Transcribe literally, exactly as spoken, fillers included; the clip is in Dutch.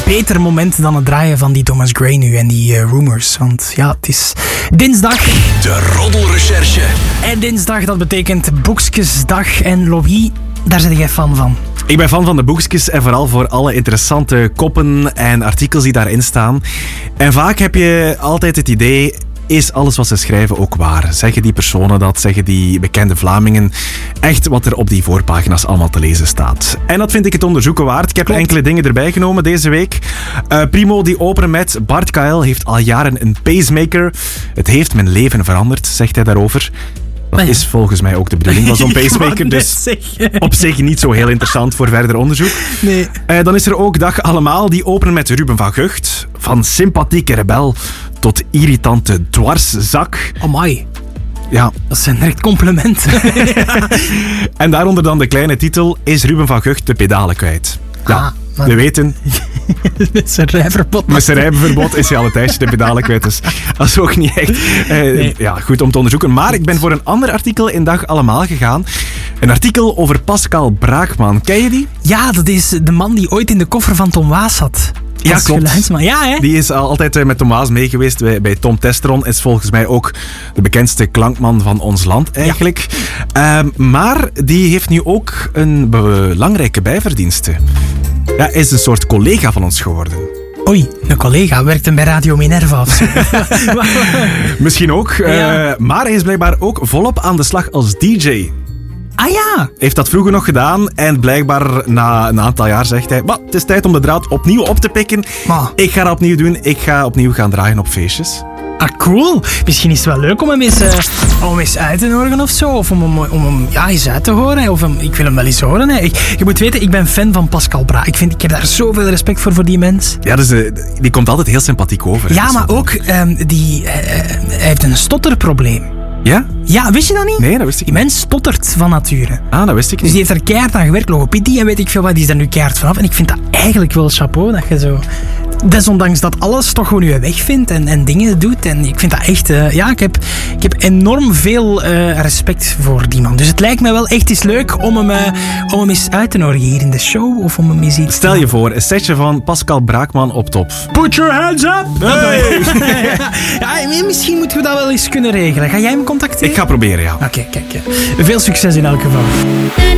beter moment dan het draaien van die Thomas Gray nu en die uh, Rumors. Want ja, het is dinsdag. De roddelrecherche. En dinsdag, dat betekent Boekjesdag. En Louis, daar zit jij fan van. Ik ben fan van de boekjes en vooral voor alle interessante koppen en artikels die daarin staan. En vaak heb je altijd het idee... Is alles wat ze schrijven ook waar? Zeggen die personen dat? Zeggen die bekende Vlamingen echt wat er op die voorpagina's allemaal te lezen staat? En dat vind ik het onderzoeken waard. Ik heb Klopt. enkele dingen erbij genomen deze week. Uh, Primo, die openen met Bart Kael heeft al jaren een pacemaker. Het heeft mijn leven veranderd, zegt hij daarover. Dat is volgens mij ook de bedoeling van zo'n pacemaker. Dus op zich niet zo heel interessant voor verder onderzoek. Nee. Uh, dan is er ook Dag Allemaal. Die openen met Ruben van Gucht. Van sympathieke rebel tot irritante dwarszak. Amai. Ja. Dat zijn echt complimenten. Ja. En daaronder dan de kleine titel. Is Ruben van Gucht de pedalen kwijt? Ja. Ah. Maar we weten... Met zijn rijverbod. Met zijn rijverbod is hij al een tijdje de pedalen kwijt. Dus dat is ook niet echt eh, nee. ja, goed om te onderzoeken. Maar ik ben voor een ander artikel in Dag Allemaal gegaan. Een artikel over Pascal Braakman. Ken je die? Ja, dat is de man die ooit in de koffer van Tom Waas zat. Ja, klopt. Ja, hè? Die is altijd met Tom Waas mee geweest bij, bij Tom Testeron. Is volgens mij ook de bekendste klankman van ons land eigenlijk. Ja. Uh, maar die heeft nu ook een belangrijke bijverdienste. Ja, hij is een soort collega van ons geworden. Oei, een collega werkt hem bij Radio Minerva of zo. Misschien ook. Ja. Uh, maar hij is blijkbaar ook volop aan de slag als D J. Ah ja! Heeft dat vroeger nog gedaan en blijkbaar na een aantal jaar zegt hij... Het is tijd om de draad opnieuw op te pikken. Ma. Ik ga dat opnieuw doen. Ik ga opnieuw gaan draaien op feestjes. Ah, cool. Misschien is het wel leuk om hem eens, uh, om hem eens uit te nodigen of zo. Of om hem, om hem ja, eens uit te horen. Of hem, ik wil hem wel eens horen. Hè. Ik, je moet weten, ik ben fan van Pascal Bra. Ik, vind, ik heb daar zoveel respect voor, voor die mens. Ja, dus, uh, die komt altijd heel sympathiek over. Ja, maar ook, um, die, uh, hij heeft een stotterprobleem. Ja? Ja, wist je dat niet? Nee, dat wist ik niet. Die mens stottert van nature. Ah, dat wist ik niet. Dus die heeft er keihard aan gewerkt, logopedie en weet ik veel wat, die is daar nu keihard vanaf. En ik vind dat eigenlijk wel chapeau, dat je zo... Desondanks dat alles toch gewoon je weg vindt en, en dingen doet. En ik vind dat echt... Uh, ja, ik heb, ik heb enorm veel uh, respect voor die man. Dus het lijkt me wel echt eens leuk om hem, uh, om hem eens uit te nodigen hier in de show. Of om hem eens iets... Stel je voor, een setje van Pascal Braakman op top. Put your hands up! Hey. Ja, misschien moeten we dat wel eens kunnen regelen. Ga jij hem contacteren? Ik ga proberen, ja. Oké, okay, kijk. Veel succes in elk geval.